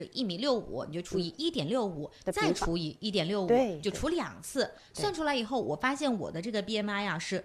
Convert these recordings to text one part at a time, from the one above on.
1.65米，你就除以1.65，再除以1.65，就除2次，算出来以后，我发现我的这个 BMI 啊是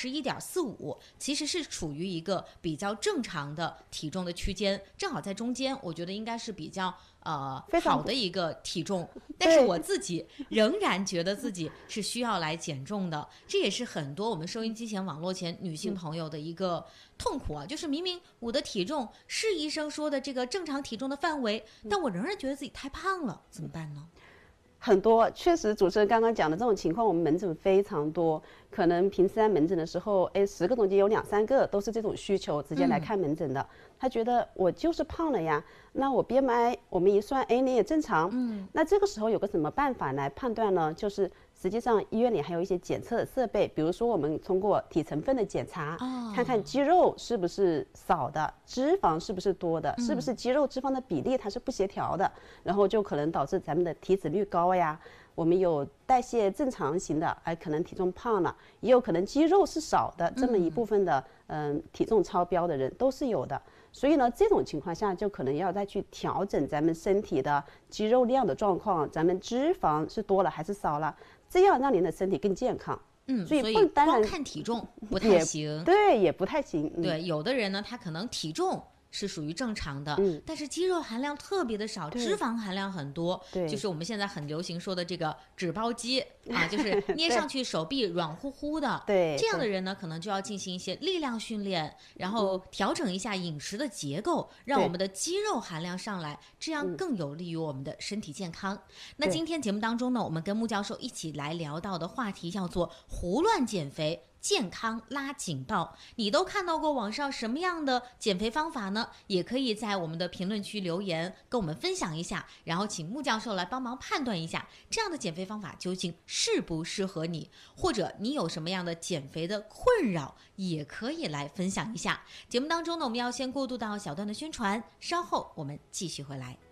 21.45，其实是处于一个比较正常的体重的区间，正好在中间，我觉得应该是比较好的一个体重。但是我自己仍然觉得自己是需要来减重的，这也是很多我们收音机前、网络前女性朋友的一个痛苦啊，就是明明我的体重是医生说的这个正常体重的范围，但我仍然觉得自己太胖了，怎么办呢？ 很多，确实主持人刚刚讲的这种情况，我们门诊非常多。可能平时在门诊的时候，10个中间有2、3个都是这种需求，直接来看门诊的。他觉得我就是胖了呀，那我 BMI 我们一算，你也正常。那这个时候有个什么办法来判断呢？就是实际上医院里还有一些检测的设备，比如说我们通过体成分的检查，看看肌肉是不是少的，脂肪是不是多的，是不是肌肉脂肪的比例它是不协调的，然后就可能导致咱们的体脂率高呀。我们有代谢正常型的，可能体重胖了，也有可能肌肉是少的，这么一部分的体重超标的人都是有的。所以呢，这种情况下就可能要再去调整咱们身体的肌肉量的状况，咱们脂肪是多了还是少了，这样让您的身体更健康。 所以光看体重不太行， 对，也不太行。 对，有的人呢，他可能体重是属于正常的，但是肌肉含量特别的少，脂肪含量很多，就是我们现在很流行说的这个纸包肌啊，就是捏上去手臂软乎乎的。 对， 这样的人呢，可能就要进行一些力量训练，然后调整一下饮食的结构，让我们的肌肉含量上来，这样更有利于我们的身体健康。那今天节目当中呢，我们跟穆教授一起来聊到的话题叫做胡乱减肥，健康拉警报。你都看到过网上什么样的减肥方法呢？也可以在我们的评论区留言跟我们分享一下，然后请穆教授来帮忙判断一下这样的减肥方法究竟适不适合你，或者你有什么样的减肥的困扰也可以来分享一下。节目当中呢，我们要先过渡到小段的宣传，稍后我们继续回来。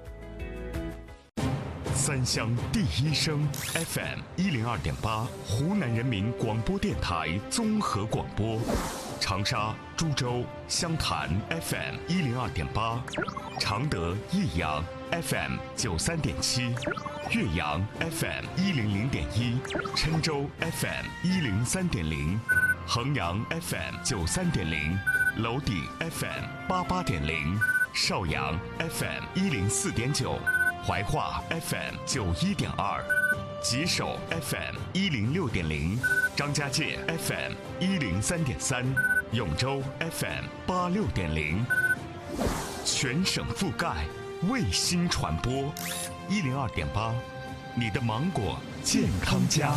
三湘第一声 FM 102.8，湖南人民广播电台综合广播，长沙、株洲、湘潭 FM 102.8，常德、益阳 FM 93.7，岳阳 FM 100.1，郴州 FM 103.0，衡阳 FM 93.0，娄底 FM 88.0，邵阳 FM 104.9。怀化 FM 91.2，吉首 FM 106.0，张家界 FM 103.3，永州 FM 86.0，全省覆盖，卫星传播102.8，你的芒果健康家。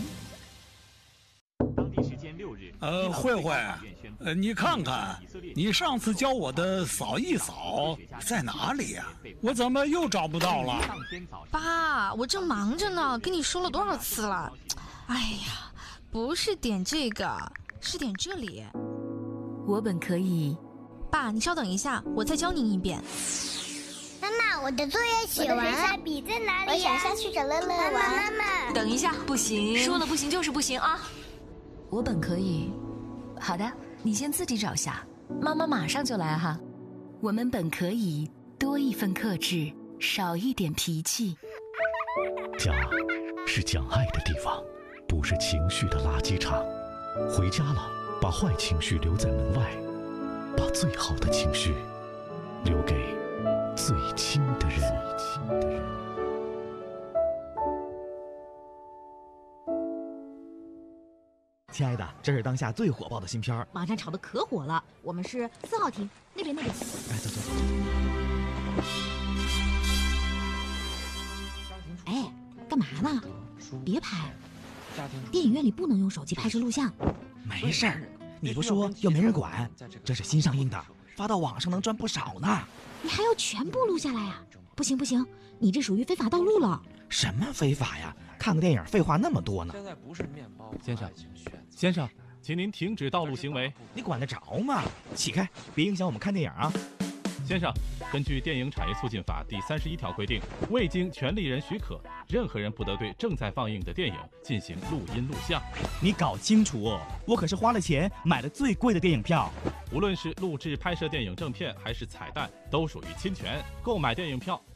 慧慧，你看看，你上次教我的扫一扫在哪里呀？我怎么又找不到了？ 爸，我正忙着呢，跟你说了多少次了？哎呀，不是点这个，是点这里。 我本可以。 爸，你稍等一下，我再教您一遍。 妈妈，我的作业写完了，学校笔在哪里？我想下去找乐乐玩。妈妈， 等一下，不行，说了不行就是不行啊！我本可以。好的，你先自己找下，妈妈马上就来哈。我们本可以多一份克制，少一点脾气。 家是讲爱的地方，不是情绪的垃圾场。回家了，把坏情绪留在门外，把最好的情绪留给最亲的人。 亲爱的，这是当下最火爆的新片， 网上炒的可火了。我们是4号厅那边。哎， 走。 哎，干嘛呢？别拍，电影院里不能用手机拍摄录像。 没事儿，你不说又没人管。这是新上映的，发到网上能赚不少呢。 你还要全部录下来呀？不行，你这属于非法盗录了。 什么非法呀？看个电影废话那么多呢。 现在不是面包。 先生，请您停止盗录行为。 你管得着吗？起开，别影响我们看电影啊！ 先生，根据电影产业促进法第31条规定，未经权利人许可，任何人不得对正在放映的电影进行录音录像。 你搞清楚哦，我可是花了钱买的最贵的电影票。 无论是录制拍摄电影正片还是彩蛋，都属于侵权。购买电影票